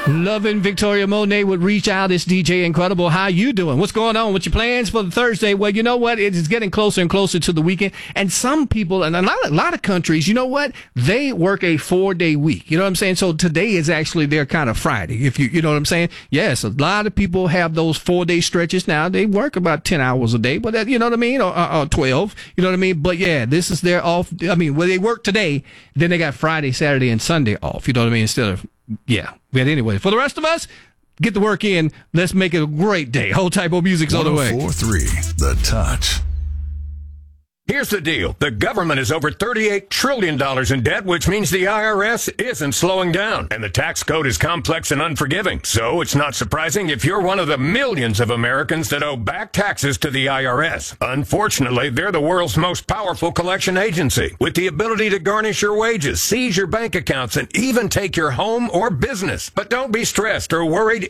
Loving Victoria Monet would reach out. It's DJ Incredible. How you doing? What's going on? What's your plans for the Thursday? Well, you know what? It's getting closer and closer to the weekend. And some people, and a lot of countries, you know what? They work a 4-day week. You know what I'm saying? So today is actually their kind of Friday. If you know what I'm saying? Yes, a lot of people have those 4-day stretches now. They work about 10 hours a day, but that, you know what I mean? Or 12. You know what I mean? But yeah, this is their off. I mean, when they work today, then they got Friday, Saturday, and Sunday off. You know what I mean? Instead of, yeah. But anyway, for the rest of us, get the work in. Let's make it a great day. Whole type of music's on the way. 104.3 The Touch. Here's the deal. The government is over $38 trillion in debt, which means the IRS isn't slowing down. And the tax code is complex and unforgiving. So it's not surprising if you're one of the millions of Americans that owe back taxes to the IRS. Unfortunately, they're the world's most powerful collection agency, with the ability to garnish your wages, seize your bank accounts, and even take your home or business. But don't be stressed or worried.